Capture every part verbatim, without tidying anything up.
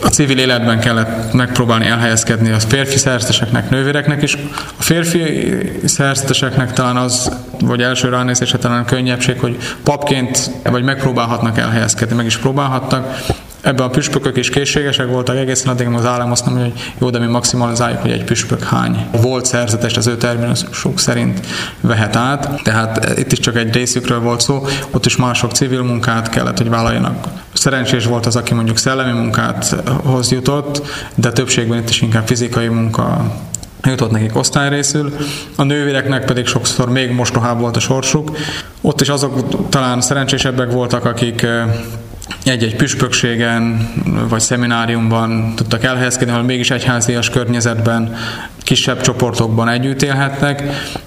a civil életben kellett megpróbálni elhelyezkedni a férfi szerzeteseknek, nővéreknek is. A férfi szerzeteseknek talán az, vagy első ránézésre talán könnyebbség, hogy papként vagy megpróbálhatnak elhelyezkedni, meg is próbálhattak. Ebben a püspökök is készségesek voltak, egészen addig az állam azt mondja, hogy jó, de mi maximalizáljuk, hogy egy püspök hány volt szerzetest az ő terminusuk szerint vehet át. Tehát itt is csak egy részükről volt szó, ott is mások civil munkát kellett, hogy vállaljanak. Szerencsés volt az, aki mondjuk szellemi munkáthoz jutott, de többségben itt is inkább fizikai munka jutott nekik osztályrészül. A nővéreknek pedig sokszor még mostohább volt a sorsuk. Ott is azok talán szerencsésebbek voltak, akik egy-egy püspökségen vagy szemináriumban tudtak elhelyezkedni, ahol mégis egyházias környezetben, kisebb csoportokban együtt élhetnek.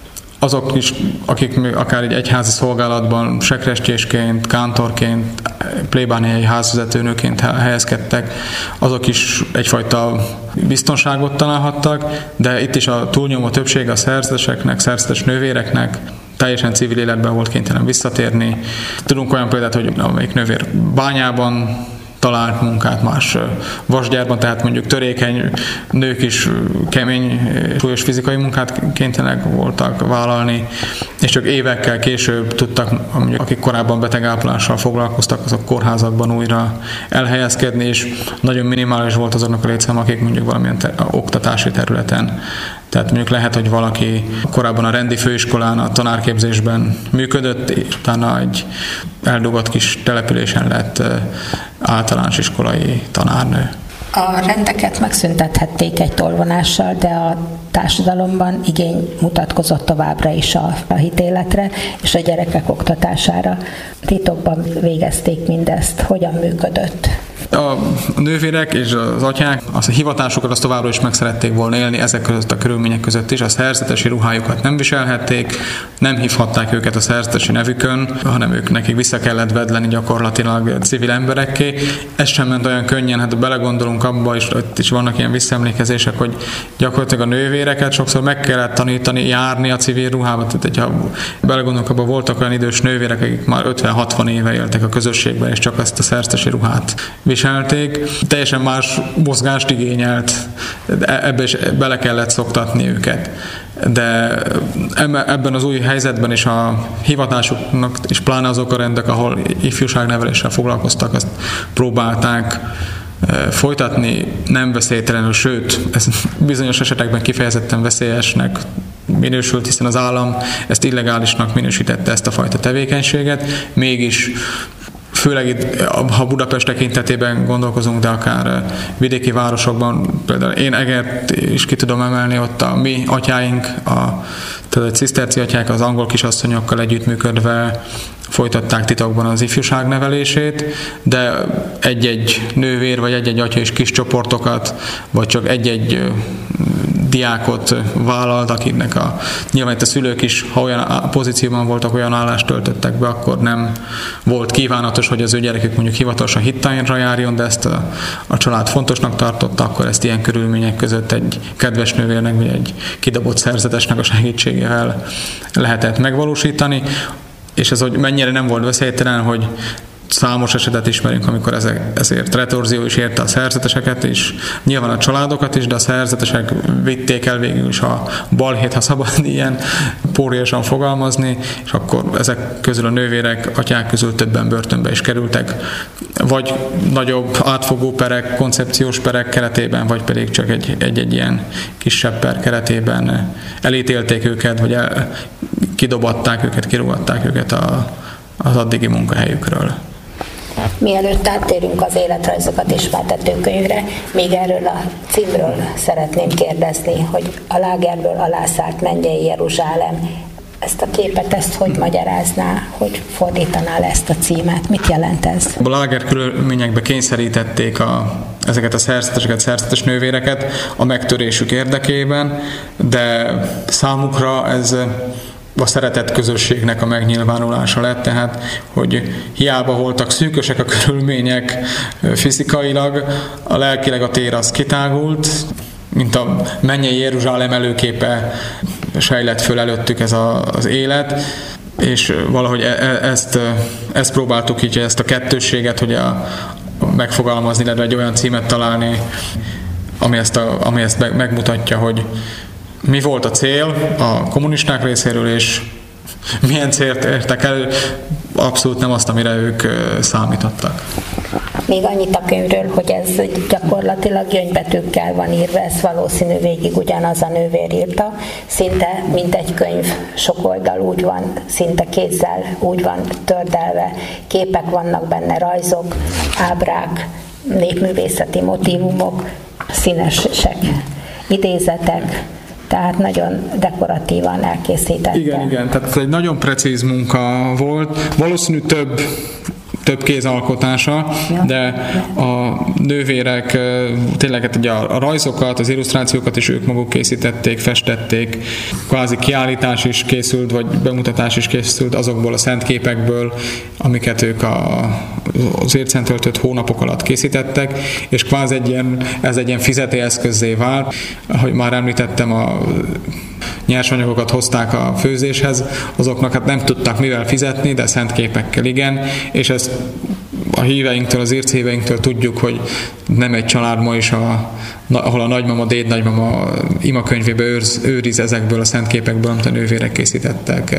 Azok is, akik akár egy egyházi szolgálatban sekrestjésként, kántorként, plébániai házvezetőnőként helyezkedtek, azok is egyfajta biztonságot találhattak, de itt is a túlnyomó többség a szerzeteseknek, szerzetes nővéreknek teljesen civil életben volt kénytelen visszatérni. Tudunk olyan példát, hogy amelyik nővér bányában talált munkát, más vasgyárban, tehát mondjuk törékeny nők is kemény, súlyos fizikai munkát kénytelenek voltak vállalni, és csak évekkel később tudtak, mondjuk, akik korábban betegápolással foglalkoztak, azok kórházakban újra elhelyezkedni, és nagyon minimális volt azoknak a létszám, akik mondjuk valamilyen ter- oktatási területen. Tehát mondjuk lehet, hogy valaki korábban a rendi főiskolán, a tanárképzésben működött, és utána egy eldugott kis településen lett általános iskolai tanárnő. A rendeket megszüntethették egy tolvonással, de a társadalomban igény mutatkozott továbbra is a, a hitéletre és a gyerekek oktatására. Titokban végezték mindezt. Hogyan működött? A nővérek és az atyák az a hivatásukat azt továbbra is meg szerették volna élni ezek között a körülmények között is. A szerzetesi ruhájukat nem viselhették, nem hívhatták őket a szerzetesi nevükön, hanem ők nekik vissza kellett vedleni gyakorlatilag civil emberekké. Ez sem ment olyan könnyen, hát belegondolunk abba, és ott is vannak ilyen visszaemlékezések, hogy gyakorlatilag a nővéreket sokszor meg kellett tanítani, járni a civil ruhába. Tehát, hogyha belegondolunk abba, voltak olyan idős nővérek, akik már ötven-hatvan éve éltek a közösségben, és csak ezt a szerzetesi ruhát viselték. Teljesen más mozgást igényelt, ebbe is bele kellett szoktatni őket. De ebben az új helyzetben is a hivatásuknak, és pláne azok a rendek, ahol ifjúságneveléssel foglalkoztak, azt próbálták folytatni nem veszélytelenül, sőt, ez bizonyos esetekben kifejezetten veszélyesnek minősült, hiszen az állam ezt illegálisnak minősítette, ezt a fajta tevékenységet, mégis főleg itt, ha Budapest tekintetében gondolkozunk, de akár vidéki városokban, például én Egert is ki tudom emelni, ott a mi atyáink, a, tehát a ciszterci atyák az angol kisasszonyokkal együttműködve folytatták titokban az ifjúság nevelését, de egy-egy nővér vagy egy-egy atya is kis csoportokat, vagy csak egy-egy diákot vállalt, akiknek a, nyilván itt a szülők is, ha olyan pozícióban voltak, olyan állást töltöttek be, akkor nem volt kívánatos, hogy az ő gyerekük mondjuk hivatalosan hittányra járjon, de ezt a, a család fontosnak tartotta, akkor ezt ilyen körülmények között egy kedves nővérnek, vagy egy kidobott szerzetesnek a segítségével lehetett megvalósítani. És ez, hogy mennyire nem volt veszélytelen, hogy számos esetet ismerünk, amikor ezek, ezért retorzió is érte a szerzeteseket, és nyilván a családokat is, de a szerzetesek vitték el végül is a balhét, ha szabad ilyen póriasan fogalmazni, és akkor ezek közül a nővérek, atyák közül többen börtönbe is kerültek, vagy nagyobb átfogó perek, koncepciós perek keretében, vagy pedig csak egy, egy-egy ilyen kisebb per keretében elítélték őket, vagy el, kidobatták őket, kirúgatták őket a, az addigi munkahelyükről. Mielőtt áttérünk az életrajzokat ismertető könyvre, még erről a címről szeretném kérdezni, hogy a lágerből alászállt mennyei Jeruzsálem. Ezt a képet, ezt hogy magyarázná, hogy fordítaná le ezt a címet? Mit jelent ez? A láger körülményekbe kényszerítették a, ezeket a szerzeteseket, szerzetes nővéreket a megtörésük érdekében, de számukra ez a szeretett közösségnek a megnyilvánulása lett, tehát, hogy hiába voltak szűkösek a körülmények fizikailag, a lelkileg a tér az kitágult, mint a mennyei Jeruzsálem előképe sejlett föl előttük ez a, az élet, és valahogy e, ezt, ezt próbáltuk így, ezt a kettősséget, hogy a, megfogalmazni, illetve egy olyan címet találni, ami ezt, a, ami ezt megmutatja, hogy mi volt a cél a kommunisták részéről, és milyen célt értek el, abszolút nem azt, amire ők számítottak. Még annyit a könyvről, hogy ez gyakorlatilag gyöngybetűkkel van írva, ez valószínű végig ugyanaz a nővér írta, szinte mint egy könyv, sok oldal úgy van, szinte kézzel úgy van tördelve, képek vannak benne, rajzok, ábrák, népművészeti motívumok, színesek, idézetek, tehát nagyon dekoratívan elkészítette. Igen, igen, tehát ez egy nagyon precíz munka volt, valószínű több több kézalkotása, ja. De a nővérek tényleg ugye a rajzokat, az illusztrációkat is ők maguk készítették, festették, kvázi kiállítás is készült, vagy bemutatás is készült azokból a szent képekből, amiket ők a, az ércen töltött hónapok alatt készítettek, és kvázi egy ilyen, ez egy ilyen fizetőeszközzé vált. Ahogy már említettem, a nyersanyagokat hozták a főzéshez, azoknak hát nem tudtak mivel fizetni, de szent képekkel igen, és ezt a híveinktől, az érchíveinktől tudjuk, hogy nem egy család ma is, a, ahol a nagymama, dédnagymama imakönyvébe őrz, őriz ezekből a szent képekből, amit a nővérek készítettek.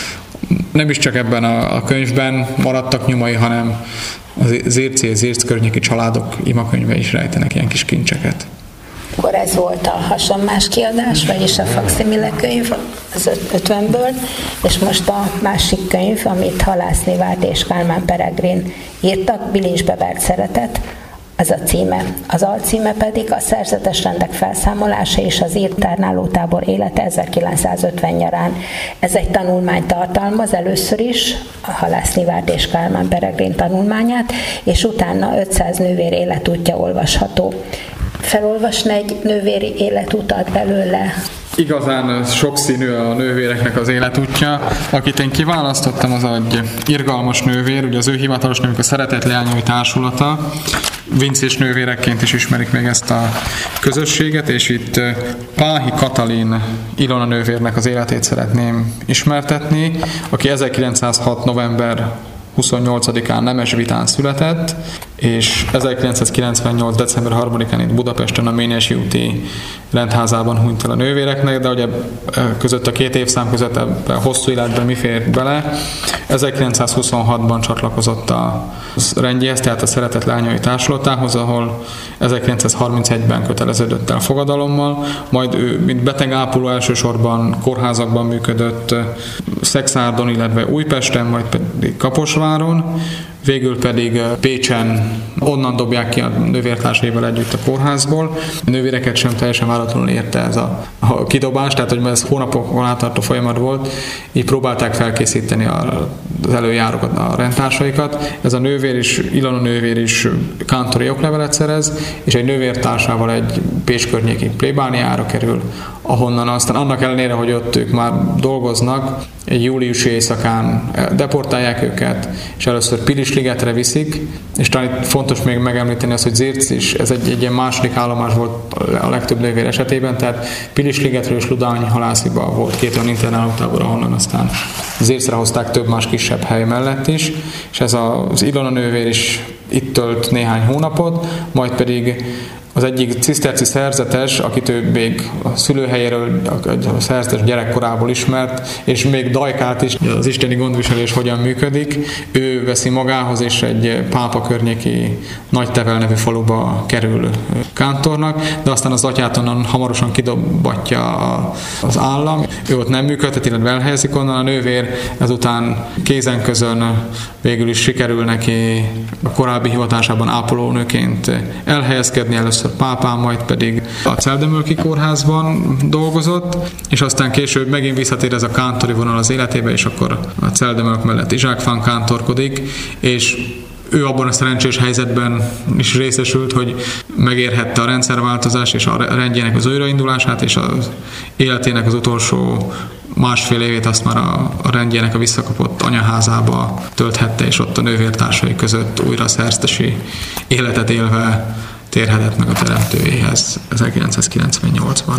Nem is csak ebben a, a könyvben maradtak nyomai, hanem az érci, az érc környéki családok imakönyve is rejtenek ilyen kis kincseket. Akkor ez volt a hasonmás kiadás, vagyis a faksimile könyv az ötvenből, és most a másik könyv, amit Halász Nivárd és Kálmán Peregrin írtak, Bilincsbe vert szeretet, az a címe. Az alcíme pedig a szerzetes rendek felszámolása és az internálótábor élete ezerkilencszázötven nyarán. Ez egy tanulmányt tartalmaz először is, a Halász Nivárd és Kálmán Peregrin tanulmányát, és utána ötszáz nővér életútja olvasható. Felolvasna egy nővéri életutat belőle? Igazán sokszínű a nővéreknek az életútja. Akit én kiválasztottam, az egy irgalmas nővér, ugye az ő hivatalos nevük a Szeretett Leányai Társulata. Vincés nővérekként is ismerik még ezt a közösséget, és itt Páhi Katalin Ilona nővérnek az életét szeretném ismertetni, aki ezerkilencszázhat november huszonnyolcadikán Nemesvitán született, és ezerkilencszázkilencvennyolc december harmadikán itt Budapesten a Ményesi úti rendházában hunyt el a nővéreknek, de ugye között a két évszám között ebben hosszú életben mi fér bele. ezerkilencszázhuszonhatban csatlakozott a rendjéhez, tehát a Szeretett Leányai Társulatához, ahol ezerkilencszázharmincegyben köteleződött el fogadalommal, majd ő, mint betegápoló elsősorban kórházakban működött, Szexárdon, illetve Újpesten, majd pedig Kaposváron, végül pedig Pécsen onnan dobják ki a nővértársaival együtt a kórházból. A nővéreket sem teljesen váratlanul érte ez a, a kidobás, tehát hogy ez hónapokon átartó folyamat volt, így próbálták felkészíteni az előjárókat, a rendtársaikat. Ez a nővér is, Ilona nővér is kántori oklevelet szerez, és egy nővértársával egy Pécs környéki plébániára kerül, ahonnan aztán annak ellenére, hogy ott ők már dolgoznak, egy júliusi éjszakán deportálják őket, és először Pilisligetre viszik, és talán itt fontos még megemlíteni azt, hogy Zirc is, ez egy, egy ilyen második állomás volt a legtöbb nővér esetében, tehát Pilisligetről és Ludány halásziba volt két olyan internálótábor, ahonnan aztán Zircre hozták több más kisebb hely mellett is, és ez az Ilona nővér is itt tölt néhány hónapot, majd pedig az egyik ciszterci szerzetes, akit ő még a szülőhelyéről, a szerzetes gyerekkorából ismert, és még Dajkát is, az isteni gondviselés hogyan működik, ő veszi magához, és egy Pápa környéki Nagytevel nevű faluba kerül kántornak, de aztán az atyát onnan hamarosan kidobatja az állam, ő ott nem működhet, illetve elhelyezik onnan a nővér, ezután kézen közön végül is sikerül neki a korábbi hivatásában ápolónőként elhelyezkedni, először Pápán, majd pedig a Celdemölki kórházban dolgozott, és aztán később megint visszatér ez a kántori vonal az életébe, és akkor a Celdemölk mellett Izsákfán kántorkodik, és ő abban a szerencsés helyzetben is részesült, hogy megérhette a rendszerváltozás és a rendjének az újraindulását, és az életének az utolsó másfél évét azt már a, a rendjének a visszakapott anyaházába tölthette, és ott a nővértársai között újra szerzetesi életet élve térhetett meg a teremtőjéhez ezerkilencszázkilencvennyolcban.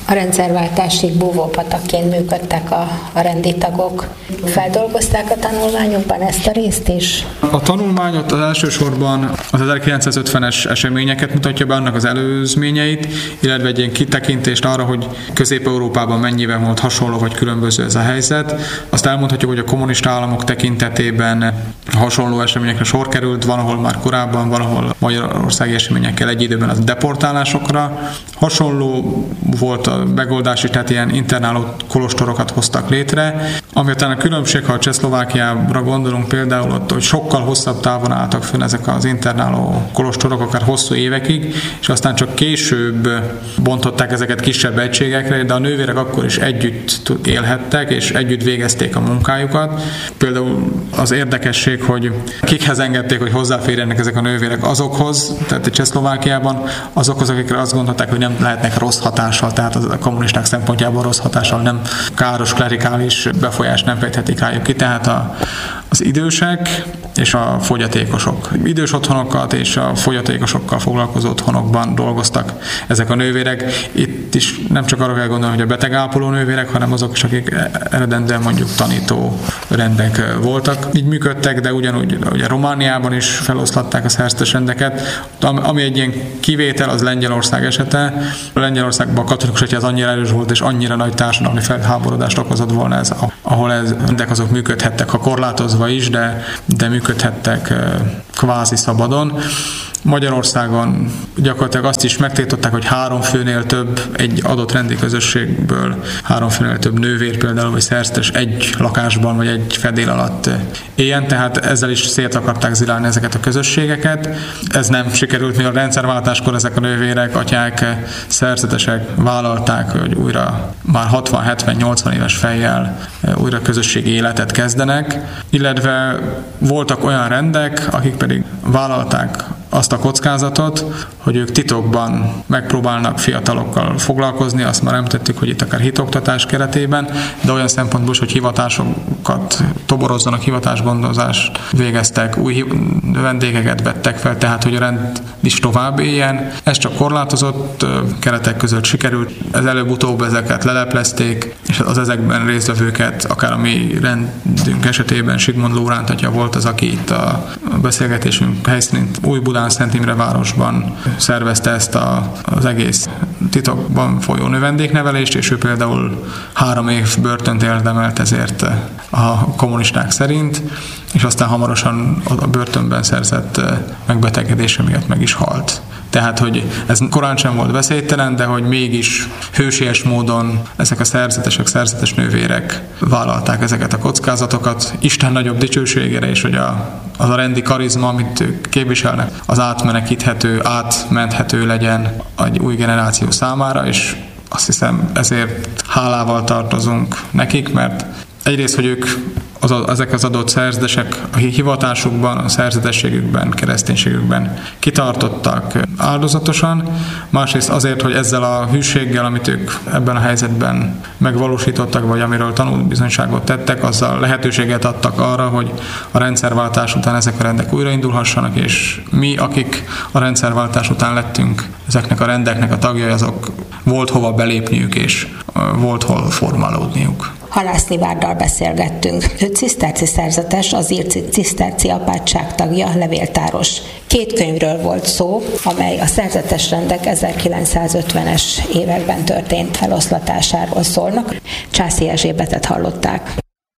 A rendszerváltásig búvópatakként működtek a, a rendi tagok. Feldolgozták a tanulmányukban ezt a részt is? A tanulmányot az elsősorban az ezerkilencszázötvenes eseményeket mutatja be, annak az előzményeit, illetve egy ilyen kitekintést arra, hogy Közép-Európában mennyiben volt hasonló vagy különböző ez a helyzet. Azt elmondhatjuk, hogy a kommunista államok tekintetében hasonló eseményekre sor került, van, ahol már korábban, van, ahol magyarországi eseményekkel egy időben az deportálásokra. Hasonló volt a megoldás is, tehát ilyen internáló kolostorokat hoztak létre. Ami után a különbség, ha a Csehszlovákiára gondolunk például, ott, hogy sokkal hosszabb távon álltak fönn ezek az internáló kolostorok, akár hosszú évekig, és aztán csak később bontották ezeket kisebb egységekre, de a nővérek akkor is együtt élhettek, és együtt végezték a munkájukat. Például az érdekesség, hogy kikhez engedték, hogy hozzáférjenek ezek a nővérek azokhoz, tehát a Csehszlovákiában azokhoz, akikre azt gondolták, hogy nem lehetnek rossz hatással, tehát a kommunisták szempontjából rossz hatással, nem káros klerikális befolyást nem fejthetik rájuk ki, tehát a, az idősek és a fogyatékosok. Idős otthonokat és a fogyatékosokkal foglalkozó otthonokban dolgoztak ezek a nővérek. Itt is nem csak arra kell gondolni, hogy a betegápoló nővérek, hanem azok is, akik eredendően mondjuk tanító rendek voltak. Így működtek, de ugyanúgy ugye Romániában is feloszlatták a szerzetes rendeket. Ami egy ilyen kivétel, az Lengyelország esete. Lengyelországban a katolikus egyház annyira erős volt, és annyira nagy társadalmi felháborodást okozott volna ez, ahol ez, rendek azok működhettek, ha korlátozva is, de, de működhettek kvázi szabadon. Magyarországon gyakorlatilag azt is megtiltották, hogy három főnél több egy adott rendi közösségből, három főnél több nővér például, vagy szerzetes egy lakásban, vagy egy fedél alatt éljen, tehát ezzel is szét akarták zilálni ezeket a közösségeket. Ez nem sikerült, mivel a rendszerváltáskor ezek a nővérek, atyák, szerzetesek vállalták, hogy újra már hatvan, hetven, nyolcvan éves fejjel újra közösségi életet kezdenek, illetve voltak olyan rendek, akik pedig vállalták azt a kockázatot, hogy ők titokban megpróbálnak fiatalokkal foglalkozni, azt már említettük, hogy itt akár hitoktatás keretében, de olyan szempontból is, hogy hivatásokat toborozzanak, hivatásgondozást végeztek, új vendégeket vettek fel, tehát hogy a rend is tovább éljen. Ez csak korlátozott keretek között sikerült, ez előbb-utóbb ezeket leleplezték, és az ezekben résztvevőket, akár a mi rendünk esetében Sigmond Lóránt atya volt az, aki itt a beszélgetésünk helyszínén Új-Budán, Szent Imre városban szervezte ezt a, az egész titokban folyó növendéknevelést, és ő például három év börtönt érdemelt ezért a kommunisták szerint, és aztán hamarosan a börtönben szerzett megbetegedése miatt meg is halt. Tehát, hogy ez korán sem volt veszélytelen, de hogy mégis hősies módon ezek a szerzetesek, szerzetes nővérek vállalták ezeket a kockázatokat Isten nagyobb dicsőségére, és hogy a, az a rendi karizma, amit ők képviselnek, az átmenekíthető, átmenthető legyen egy új generáció számára, és azt hiszem ezért hálával tartozunk nekik, mert egyrészt, hogy ők az, ezek az adott szerzetesek a hivatásukban, a szerzetességükben, kereszténységükben kitartottak áldozatosan, másrészt azért, hogy ezzel a hűséggel, amit ők ebben a helyzetben megvalósítottak, vagy amiről tanúbizonyságot tettek, azzal lehetőséget adtak arra, hogy a rendszerváltás után ezek a rendek újraindulhassanak, és mi, akik a rendszerváltás után lettünk ezeknek a rendeknek a tagjai, azok volt hova belépniük, és volt hol formálódniuk. Halász Nivárddal beszélgettünk. Ő ciszterci szerzetes, az ír ciszterci apátság tagja, levéltáros. Két könyvről volt szó, amely a szerzetes rendek ezerkilencszázötvenes években történt eloszlatásáról szólnak. Császi Erzsébetet hallották.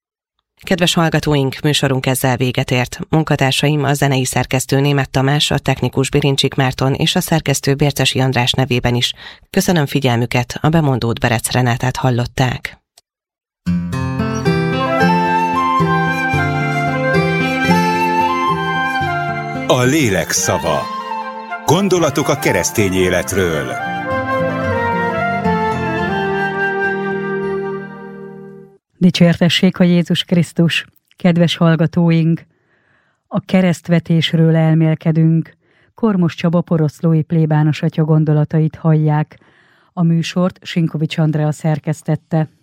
Kedves hallgatóink, műsorunk ezzel véget ért. Munkatársaim a zenei szerkesztő Németh Tamás, a technikus Birincsik Márton és a szerkesztő Bércesi András nevében is. Köszönöm figyelmüket, a bemondót Berec Renátát hallották. A lélek szava. Gondolatok a keresztény életről. Dicsértessék a Jézus Krisztus! Kedves hallgatóink! A keresztvetésről elmélkedünk. Kormos Csaba poroszlói plébános atya gondolatait hallják. A műsort Sinkovics Andrea szerkesztette.